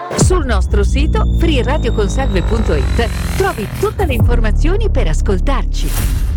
Sul nostro sito freeradioconsalve.it trovi tutte le informazioni per ascoltarci.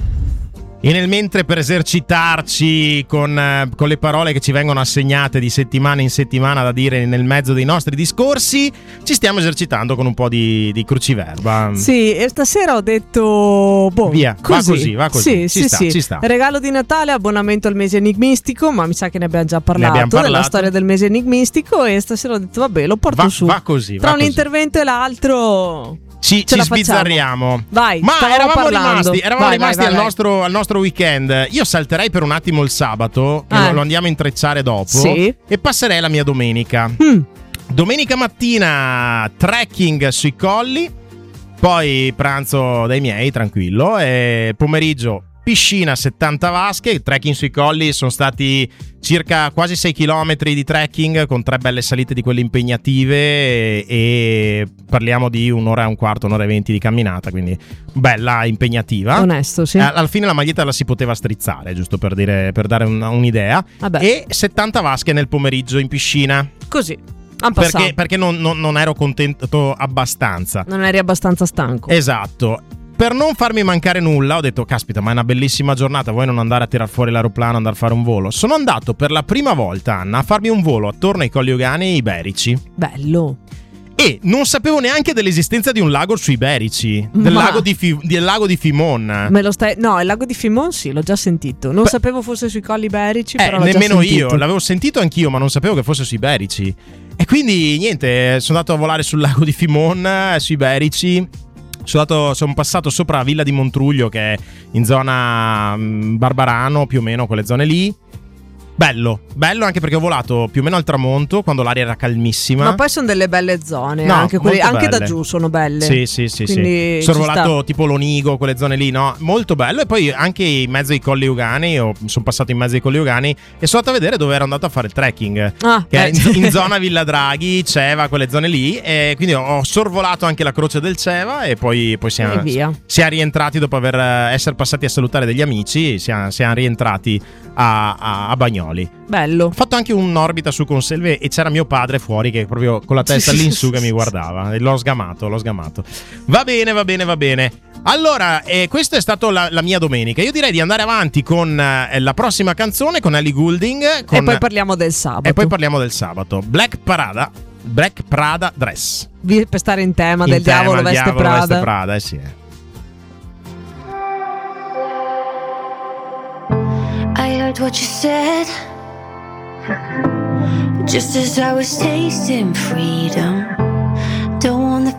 E nel mentre, per esercitarci con le parole che ci vengono assegnate di settimana in settimana da dire nel mezzo dei nostri discorsi, ci stiamo esercitando con un po' di cruciverba. Sì, e stasera ho detto via, così. Va così. Sì, Ci sta. Regalo di Natale, abbonamento al mese enigmistico, ma mi sa che ne abbiamo già parlato. Della storia del mese enigmistico, e stasera ho detto vabbè, lo porto su. Va così. Tra un intervento e l'altro ci sbizzarriamo. Vai, ma eravamo rimasti vai. al nostro weekend. Io salterei per un attimo il sabato, che lo andiamo a intrecciare dopo, sì. E passerei alla mia domenica. Domenica mattina trekking sui colli, poi pranzo dai miei, tranquillo, e pomeriggio piscina 70 vasche. Trekking sui colli sono stati circa quasi 6 km di trekking con 3 belle salite di quelle impegnative, e parliamo di un'ora e un quarto, un'ora e 20 di camminata, quindi bella impegnativa. Onesto, sì. Alla fine la maglietta la si poteva strizzare, giusto per dare un'idea. Vabbè. E 70 vasche nel pomeriggio in piscina. Così. Perché non ero contento abbastanza. Non eri abbastanza stanco. Esatto. Per non farmi mancare nulla ho detto caspita, ma è una bellissima giornata, vuoi non andare a tirar fuori l'aeroplano, andare a fare un volo? Sono andato per la prima volta, Anna, a farmi un volo attorno ai Colli Euganei Iberici. Bello. E non sapevo neanche dell'esistenza di un lago sui Iberici, del lago di Fimon. Me lo stai... No, il lago di Fimon sì, l'ho già sentito. Non sapevo fosse sui Colli Iberici, però l'ho già nemmeno sentito. Io, l'avevo sentito anch'io, ma non sapevo che fosse sui Iberici. E quindi niente, sono andato a volare sul lago di Fimon, sui Iberici. Sono passato sopra Villa di Montruglio, che è in zona Barbarano, più o meno quelle zone lì. Bello anche perché ho volato più o meno al tramonto, quando l'aria era calmissima. Ma poi sono delle belle zone, no, anche belle. Da giù sono belle. Sì. Quindi sono volato tipo Lonigo, quelle zone lì, no? Molto bello. E poi anche in mezzo ai Colli Euganei, sono passato in mezzo ai Colli Euganei e sono andato a vedere dove ero andato a fare il trekking, che è in zona Villa Draghi, Ceva, quelle zone lì. E quindi ho sorvolato anche la croce del Ceva, e poi siamo rientrati dopo essere passati a salutare degli amici. Siamo rientrati a Bagnoli. Bello. Ho fatto anche un'orbita su Conselve e c'era mio padre fuori che proprio con la testa all'insù che mi guardava, e l'ho sgamato. Va bene. Allora, questa è stata la mia domenica. Io direi di andare avanti con la prossima canzone, con Ellie Goulding, e poi parliamo del sabato. Black Prada Dress. Per stare in tema del diavolo veste Prada. Sì. I heard what you said, just as I was tasting freedom. Don't want the